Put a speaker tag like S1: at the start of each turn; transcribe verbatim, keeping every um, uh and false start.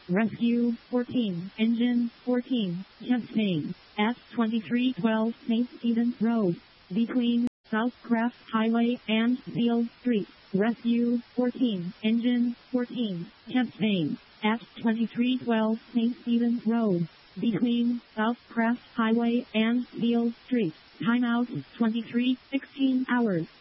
S1: Rescue fourteen, Engine fourteen, Chastain, at twenty-three twelve Saint Stephen's Road, between Southcraft Highway and Field Street. Rescue fourteen, Engine fourteen, Chastain, at twenty-three twelve Saint Stephen's Road, between Southcraft Highway and Field Street. Timeout twenty-three sixteen hours.